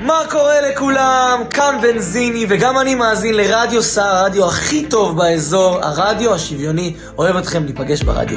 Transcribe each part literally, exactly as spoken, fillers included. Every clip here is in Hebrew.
מה קורה לכולם? כאן בנזיני, וגם אני מאזין לרדיו סער, הרדיו הכי טוב באזור, הרדיו השוויוני. אוהב אתכם, ניפגש ברדיו.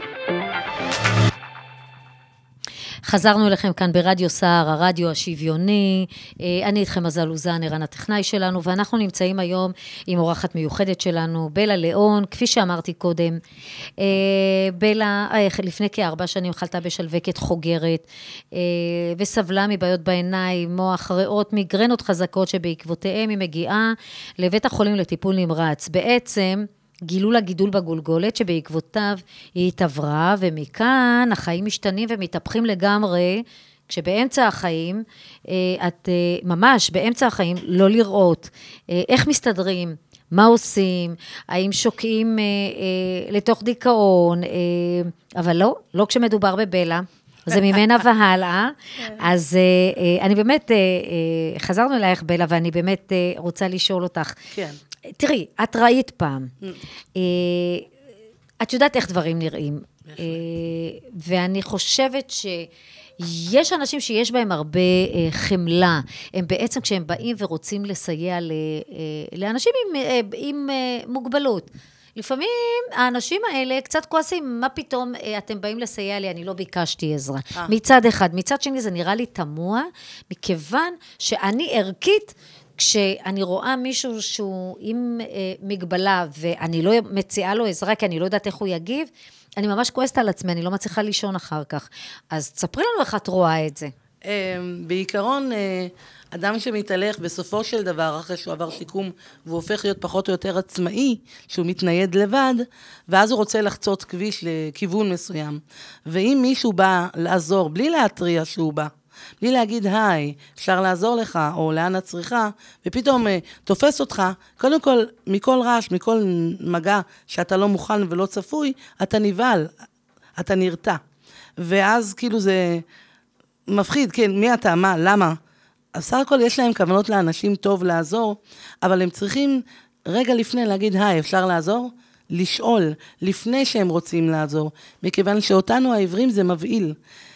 חזרנו אליכם כאן ברדיו סער, הרדיו השוויוני. אני איתכם מזל אוזן, ערן הטכנאי שלנו, ואנחנו נמצאים היום עם אורחת מיוחדת שלנו, בלה ליאון, כפי שאמרתי קודם. בלה, לפני כארבע שנים חלתה בשלווקת חוגרת, וסבלה מבעיות בעיניים, מוח, ריאות, מיגרנות חזקות, שבעקבותיהם היא מגיעה לבית החולים לטיפול נמרץ. בעצם גילו לה גידול בגולגולת, שבעקבותיו היא התעברה, ומכאן החיים משתנים ומתהפכים לגמרי, כשבאמצע החיים, את ממש באמצע החיים לא לראות איך מסתדרים, מה עושים, האם שוקעים לתוך דיכאון, אבל לא, לא כשמדובר בבלה, זה ממנה והלאה. אז אני באמת, חזרנו אלייך בלה, ואני באמת רוצה לשאול אותך, כן. תראי, את ראית פעם, את יודעת איך דברים נראים, ואני חושבת שיש אנשים שיש בהם הרבה חמלה, הם בעצם כשהם באים ורוצים לסייע לאנשים עם, עם מוגבלות, לפעמים האנשים האלה קצת כועסים, מה פתאום אתם באים לסייע לי, אני לא ביקשתי עזרה. מצד אחד, מצד שני זה נראה לי תמוה, מכיוון שאני ערכית, כשאני רואה מישהו שהוא עם מגבלה, ואני לא מציעה לו עזרה, כי אני לא יודעת איך הוא יגיב, אני ממש כועסת על עצמי, אני לא מצליחה לישון אחר כך. אז תספרי לנו איך את רואה את זה. בעיקרון, אדם שמתהלך בסופו של דבר, אחרי שהוא עבר שיקום, והוא הופך להיות פחות או יותר עצמאי, שהוא מתנייד לבד, ואז הוא רוצה לחצות כביש לכיוון מסוים. ואם מישהו בא לעזור, בלי להטריע שהוא בא, בלי להגיד, היי, אפשר לעזור לך, או לאן את צריכה, ופתאום תופס אותך, קודם כל, מכל רעש, מכל מגע שאתה לא מוכן ולא צפוי, אתה נבהל, אתה נרתע. ואז כאילו זה מפחיד, כן, מי אתה, מה, למה? אז סך הכל יש להם כוונות לאנשים טוב לעזור, אבל הם צריכים רגע לפני להגיד, היי, אפשר לעזור? לשאול, לפני שהם רוצים לעזור, מכיוון שאותנו העברים זה מבהיל.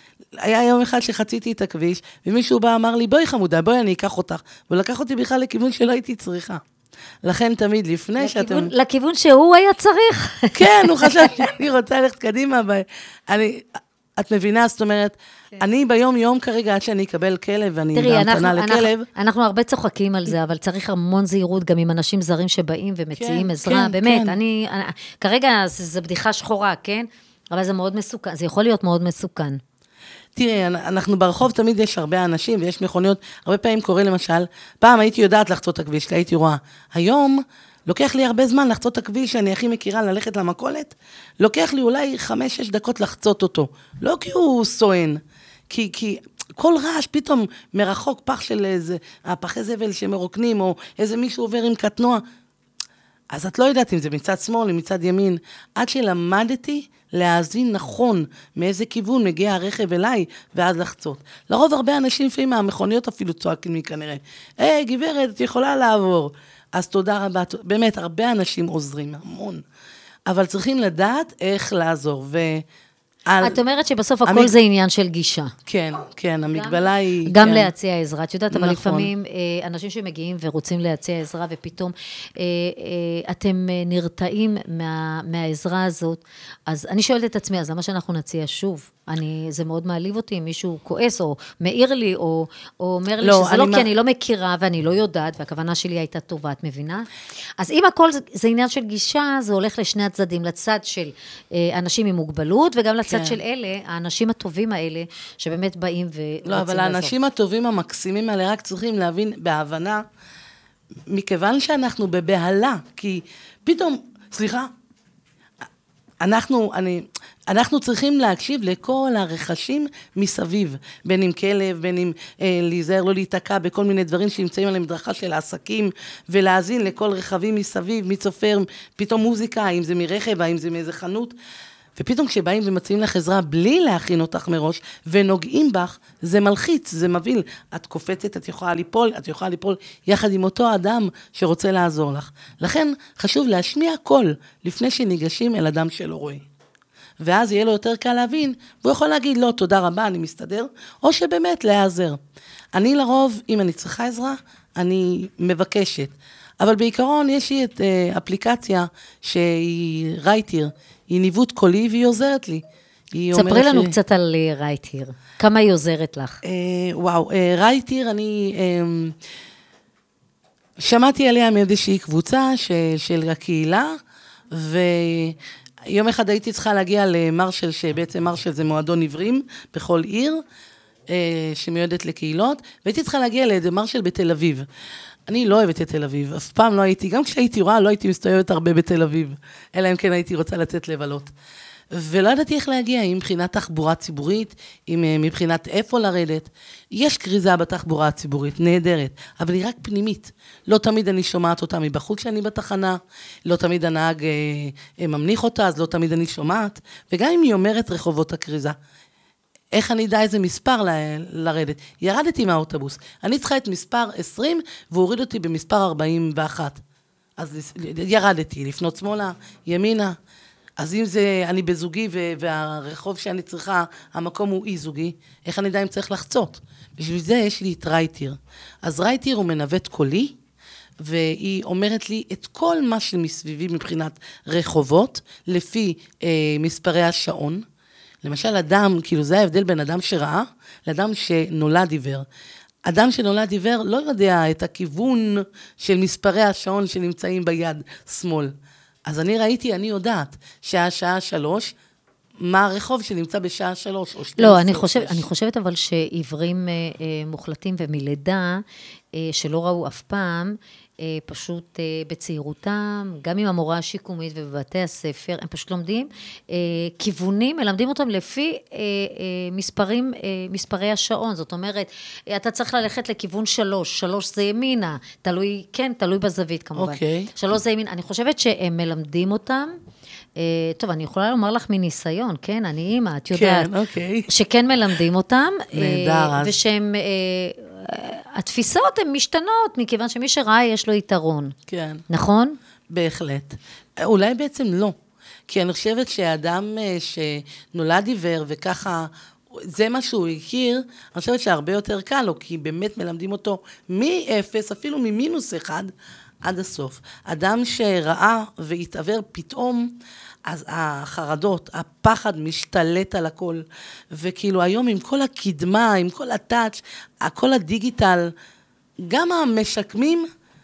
היה יום אחד שחציתי את הכביש, ומישהו בא אמר לי, בואי חמודה, בואי אני אקח אותך, ולקח אותי בכלל לכיוון שלא הייתי צריכה. לכן תמיד לפני לכיוון, שאתם... לכיוון שהוא היה צריך. כן, הוא חשב שאני רוצה ללכת קדימה, אני... את מבינה, זאת אומרת, כן. אני ביום יום כרגע, עד שאני אקבל כלב, ואני בהמתנה לכלב. אנחנו, אנחנו הרבה צוחקים על זה, אבל צריך המון זהירות גם עם אנשים זרים שבאים ומציעים כן, עזרה, כן, באמת, כן. אני, אני, כרגע זה בדיחה שחורה, כן? אבל זה מאוד מסוכן, זה יכול להיות מאוד מסוכן. תראי, אנחנו ברחוב תמיד יש הרבה אנשים, ויש מכוניות, הרבה פעמים קורה למשל, פעם הייתי יודעת לחצות את הכביש, כי הייתי רואה. היום, לוקח לי הרבה זמן לחצות את הכביש, שאני הכי מכירה ללכת למכולת, לוקח לי אולי חמש, שש דקות לחצות אותו. לא כי הוא סואן, כי, כי כל רעש פתאום מרחוק פח של איזה, הפחי זבל שמרוקנים, או איזה מישהו עובר עם קטנוע. אז את לא יודעת אם זה מצד שמאל, או מצד ימין. עד שלמדתי להאזין נכון מאיזה כיוון מגיע הרכב אליי, ואז לחצות. לרוב הרבה אנשים לפעמים מהמכוניות אפילו צועקים לי כנראה, היי, גברת, את יכולה לעבור. אז תודה רבה, באמת, הרבה אנשים עוזרים, המון. אבל צריכים לדעת איך לעזור, ו... את אומרת שבסוף הכל זה עניין של גישה. כן, כן, המגבלה היא... גם להציע עזרה, את יודעת, אבל לפעמים אנשים שמגיעים ורוצים להציע עזרה, ופתאום אתם נרתעים מהעזרה הזאת, אז אני שואלת את עצמי, אז למה שאנחנו נציע שוב? זה מאוד מעליב אותי, אם מישהו כועס, או מעיר לי, או אומר לי שזה לא כי אני לא מכירה, ואני לא יודעת, והכוונה שלי הייתה טובה, את מבינה? אז אם הכל זה עניין של גישה, זה הולך לשני הצדדים, לצד של אנשים עם מוגבלות, וגם לצד של אלה, האנשים הטובים האלה, שבאמת באים ורוצים לעזור. לא, אבל האנשים הטובים המקסימים האלה, רק צריכים להבין בהבנה, מכיוון שאנחנו בבהלה, כי פתאום, סליחה, אנחנו, אני, אנחנו צריכים להקשיב לכל הרכשים מסביב, בין אם כלב, בין אם אה, להיזהר, לא להתעקע בכל מיני דברים שנמצאים על המדרכה של העסקים, ולהאזין לכל רכבים מסביב, מי צופר, פתאום מוזיקה, האם זה מרכב, האם זה מאיזה חנות, ופתאום כשבאים ומציעים לך עזרה בלי להכין אותך מראש, ונוגעים בך, זה מלחיץ, זה מבהיל. את קופצת, את יכולה ליפול, את יכולה ליפול יחד עם אותו אדם שרוצה לעזור לך. לכן חשוב להשמיע קול לפני שניגשים אל אדם שלא רואה. ואז יהיה לו יותר קל להבין, והוא יכול להגיד, לא, תודה רבה, אני מסתדר, או שבאמת להיעזר. אני לרוב, אם אני צריכה עזרה, אני מבקשת. אבל בעיקרון יש לי את אה, אפליקציה שהיא רייטיר, היא ניווט קולי והיא עוזרת לי. ספרי לנו ש... קצת על רייטיר, כמה היא עוזרת לך? אה, וואו, אה, רייטיר, אני אה, שמעתי עליה מאיזושהי קבוצה ש, של הקהילה, ויום אחד הייתי צריכה להגיע למרשל, שבעצם מרשל זה מועדון עיוורים בכל עיר, אה, שמיועדת לקהילות, והייתי צריכה להגיע למרשל בתל אביב. אני לא אוהבת את תל אביב, אף פעם לא הייתי, גם כשהייתי רואה, לא הייתי מסתובבת הרבה בתל אביב, אלא אם כן הייתי רוצה לצאת לבלות. ולא ידעתי איך להגיע, אם מבחינת תחבורה ציבורית, אם מבחינת איפה לרדת. יש קריזה בתחבורה הציבורית, נהדרת, אבל היא רק פנימית. לא תמיד אני שומעת אותה מבחוץ שאני בתחנה, לא תמיד הנהג אה, ממניח אותה, אז לא תמיד אני שומעת, וגם אם היא אומרת רחובות הקריזה. איך אני יודע איזה מספר ל- לרדת? ירדתי מהאוטובוס. אני צריכה את מספר עשרים, והוריד אותי במספר ארבעים ואחת. אז ירדתי, לפנות שמאלה, ימינה. אז אם זה, אני בזוגי, והרחוב שאני צריכה, המקום הוא אי זוגי, איך אני יודע אם צריך לחצות? בשביל זה יש לי את רייטיר. אז רייטיר הוא מנווט קולי, והיא אומרת לי את כל מה שמסביבי מבחינת רחובות, לפי אה, מספרי השעון. למשל, אדם, כאילו זה ההבדל בין אדם שראה, לאדם שנולד עיוור. אדם שנולד עיוור לא יודע את הכיוון של מספרי השעון שנמצאים ביד שמאל. אז אני ראיתי, אני יודעת, שהשעה שלוש, מה הרחוב שנמצא בשעה שלוש או שתי. לא, אני, חושב, אני חושבת אבל שעיוורים אה, אה, מוחלטים ומלידה, אה, שלא ראו אף פעם, אה, פשוט אה, בצעירותם, גם עם המורה השיקומית ובבתי הספר, הם פשוט לומדים אה, כיוונים, מלמדים אותם לפי אה, אה, מספרים, אה, מספרי השעון. זאת אומרת, אה, אתה צריך ללכת לכיוון שלוש, שלוש זה ימינה, תלוי, כן, תלוי בזווית כמובן. אוקיי. שלוש זה ימינה. אני חושבת שהם מלמדים אותם, טוב, אני יכולה לומר לך מניסיון, כן? אני אימא, את יודעת. כן, אוקיי. שכן מלמדים אותם. נהדר, אז. ושהם, התפיסות הן משתנות, מכיוון שמי שראה יש לו יתרון. כן. נכון? בהחלט. אולי בעצם לא. כי אני חושבת שהאדם שנולד עיוור וככה, זה מה שהוא הכיר, אני חושבת שהרבה יותר קל לו, כי באמת מלמדים אותו מ-אפס, אפילו ממינוס אחד, עד הסוף. אדם שראה והתעבר פתאום, אז החרדות, הפחד משתלט על הכל, וכאילו היום עם כל הקדמה, עם כל הטאץ', כל הדיגיטל, גם המשקמים,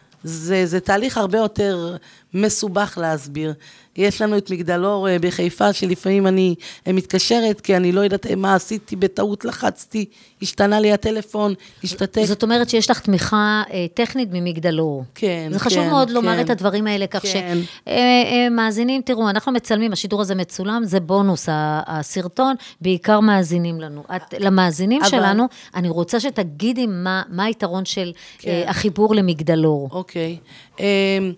זה, זה תהליך הרבה יותר מסובך להסביר. יש לנו את מגדלור בחיפה, שלפעמים אני מתקשרת, כי אני לא יודעת מה עשיתי, בטעות לחצתי, השתנה לי הטלפון, השתתק. זאת אומרת שיש לך תמיכה אה, טכנית ממגדלור. כן, זה חשוב כן, מאוד כן. לומר את הדברים האלה, כך כן. שמאזינים, תראו, אנחנו מצלמים, השידור הזה מצולם, זה בונוס, הסרטון, בעיקר מאזינים לנו. את, למאזינים אבל... שלנו, אני רוצה שתגידי מה, מה היתרון של כן. אה, החיבור למגדלור. אוקיי. אה,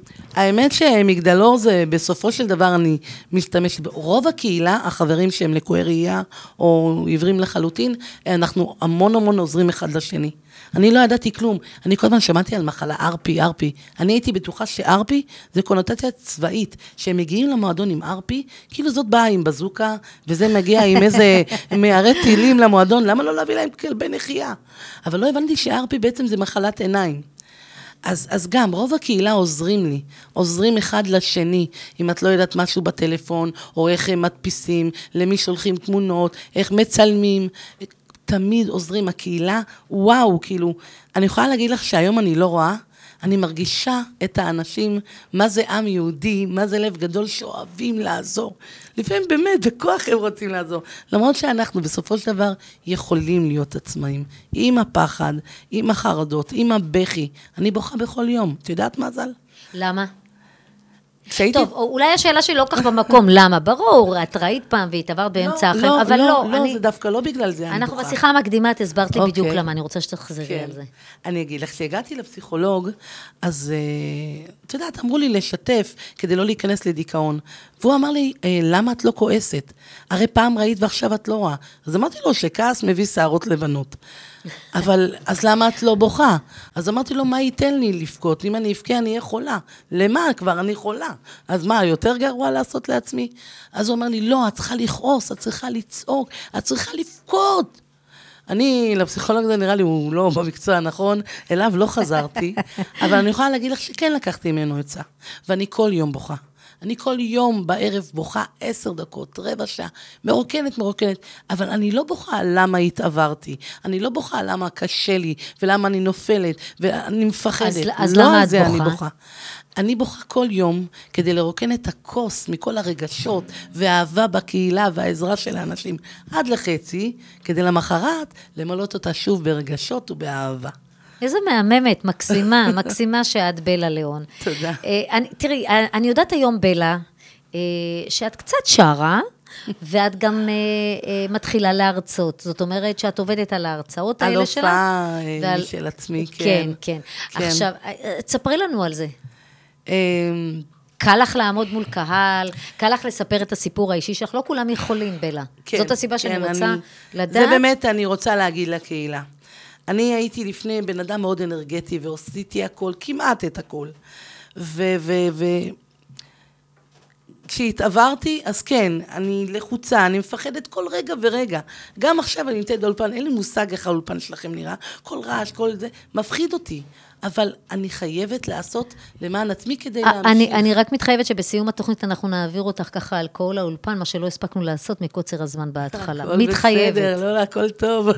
האמת שמגדלור זה בסופו של דבר אני משתמשת, רוב הקהילה, החברים שהם לקויי ראייה או עיוורים לחלוטין, אנחנו המון המון עוזרים אחד לשני. אני לא ידעתי כלום, אני כל הזמן שמעתי על מחלה ארפי, ארפי, אני הייתי בטוחה שארפי זה קונוטציה צבאית, שהם מגיעים למועדון עם ארפי, כאילו זאת באה עם בזוקה, וזה מגיע עם איזה מערי טילים למועדון, למה לא להביא להם כלבי נחייה? אבל לא הבנתי שארפי בעצם זה מחלת עיניים. אז, אז גם, רוב הקהילה עוזרים לי, עוזרים אחד לשני, אם את לא יודעת משהו בטלפון, או איך הם מדפיסים, למי שולחים תמונות, איך מצלמים, תמיד עוזרים. הקהילה, וואו, כאילו, אני יכולה להגיד לך שהיום אני לא רואה, אני מרגישה את האנשים, מה זה עם יהודי, מה זה לב גדול שאוהבים לעזור. לפעמים באמת, בכוח הם רוצים לעזור. למרות שאנחנו בסופו של דבר יכולים להיות עצמאים. עם הפחד, עם החרדות, עם הבכי. אני בוכה בכל יום. את יודעת מה זל? למה? כשהייתי... טוב, אולי השאלה שלי לא כך במקום, למה? ברור, את ראית פעם והתעברת באמצע החיים, לא, אבל לא, לא, אני... לא, זה דווקא לא בגלל זה, אני אנחנו בוכה. בשיחה המקדימה, את הסברת לי אוקיי. בדיוק למה, אני רוצה שתחזרי כן. על זה. אני אגיד לך, כשהגעתי לפסיכולוג, אז, uh, את יודעת, אמרו לי לשתף, כדי לא להיכנס לדיכאון, והוא אמר לי, למה את לא כועסת? הרי פעם ראית ועכשיו את לא רואה. אז אמרתי לו שכעס מביא שערות לבנות. אבל, אז למה את לא בוכה? אז אמרתי לו, מה ייתן לי לבכות? אם אני אבכה, אני אהיה חולה. למה? כבר אני חולה. אז מה, יותר גרוע לעשות לעצמי? אז הוא אומר לי, לא, את צריכה לכעוס, את צריכה לצעוק, את צריכה לבכות. אני, לפסיכולוג זה נראה לי, הוא לא במקצוע הנכון, אליו לא חזרתי, אבל אני יכולה להגיד לך שכן לקחתי ממנו עצה, ואני כל יום בוכה. אני כל יום בערב בוכה עשר דקות, רבע שעה, מרוקנת, מרוקנת, אבל אני לא בוכה למה התעברתי, אני לא בוכה למה קשה לי, ולמה אני נופלת, ואני מפחדת. אז, אז לא למה על את זה בוכה? אני בוכה. אני בוכה כל יום כדי לרוקן את הכוס מכל הרגשות והאהבה בקהילה והעזרה של האנשים עד לחצי, כדי למחרת למלות אותה שוב ברגשות ובאהבה. איזה מהממת, מקסימה, מקסימה שאת בלה ליאון. תודה. אה, אני, תראי, אני יודעת היום בלה, אה, שאת קצת שרה, ואת גם אה, אה, מתחילה להרצות. זאת אומרת שאת עובדת על ההרצאות האלה שלך. על הופעה ועל... של עצמי, כן. כן, כן. כן. עכשיו, אה, תספרי לנו על זה. אמ, קל לך לעמוד מול קהל, קל לך לספר את הסיפור האישי שלך, לא כולם יכולים, בלה. כן, זאת הסיבה שאני כן, רוצה אני, לדעת. זה באמת אני רוצה להגיד לקהילה. אני הייתי לפני בן אדם מאוד אנרגטי, ועשיתי הכל, כמעט את הכל. ו... ו, ו כשהתעברתי, אז כן, אני לחוצה, אני מפחדת כל רגע ורגע. גם עכשיו אני נמצאת באולפן, אין לי מושג איך האולפן שלכם נראה, כל רעש, כל זה, מפחיד אותי. אבל אני חייבת לעשות למען עצמי כדי להמשיך. אני, אני רק מתחייבת שבסיום התוכנית אנחנו נעביר אותך ככה על כל האולפן, מה שלא הספקנו לעשות מקוצר הזמן בהתחלה. הכל מתחייבת. בסדר, לא, הכל טוב.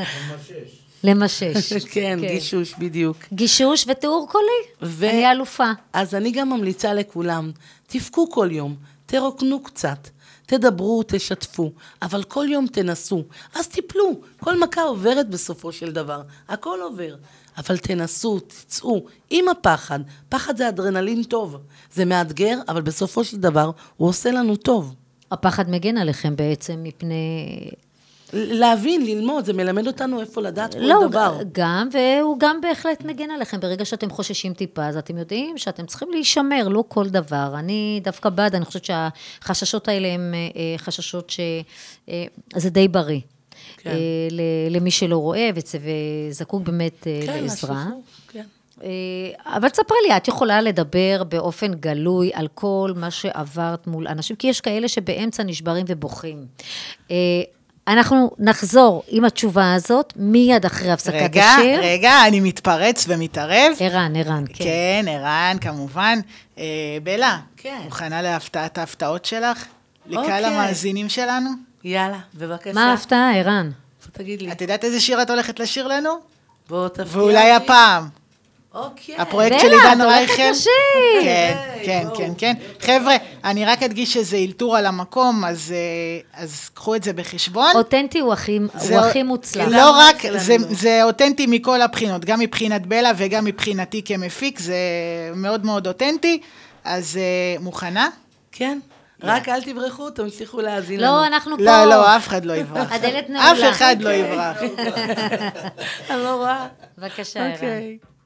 למשש. כן, גישוש, בדיוק. גישוש ותיאור קולי. ו- אני אלופה. אז אני גם ממליצה לכולם, תפקו כל יום, תרוקנו קצת, תדברו, תשתפו, אבל כל יום תנסו, אז תיפלו, כל מכה עוברת בסופו של דבר, הכל עובר, אבל תנסו, תצאו, עם הפחד, פחד זה אדרנלין טוב, זה מאתגר, אבל בסופו של דבר הוא עושה לנו טוב. הפחד מגן עליכם בעצם מפני... להבין, ללמוד, זה מלמד אותנו איפה לדעת כל לא, דבר. גם, והוא גם בהחלט מגן עליכם. ברגע שאתם חוששים טיפה, אז אתם יודעים שאתם צריכים להישמר, לא כל דבר. אני דווקא בעד, אני חושבת שהחששות האלה הם חששות שזה די בריא. כן. למי שלא רואה וזקוק באמת כן, לעזרה. השחרור, כן. אבל תספרי לי, את יכולה לדבר באופן גלוי על כל מה שעברת מול אנשים, כי יש כאלה שבאמצע נשברים ובוכים. אנחנו נחזור עם התשובה הזאת, מיד אחרי הפסקת רגע, השיר. רגע, רגע, אני מתפרץ ומתערב. ערן, ערן, כן. כן, ערן, כמובן. אה, בלה, כן. מוכנה להפתעת ההפתעות שלך? לקהל אוקיי. המאזינים שלנו? יאללה, בבקשה. מה ההפתעה, ערן? בוא תגיד לי. את יודעת איזה שיר את הולכת לשיר לנו? בוא תפתיע אותי. ואולי הפעם. אוקיי. הפרויקט של בלה, עידן את הולכת רייכל. לשיר. כן, היי, כן, בואו. כן, כן. חבר'ה, אני רק אדגיש שזה אלתור על המקום, אז, אה, אז קחו את זה בחשבון. אותנטי הוא הכי, זה- הוא הכי מוצלח. לא רק, שלנו. זה, זה אותנטי מכל הבחינות, גם מבחינת בלה וגם מבחינתי כמפיק, זה מאוד מאוד אותנטי, אז uh, מוכנה? כן, רק אל תברחו, תמשיכו להאזין לנו. לא, אנחנו פה. לא, לא, אף אחד לא יברח. הדלת נעולה. אף אחד לא יברח. אני לא רואה. בבקשה, ערן. אוקיי.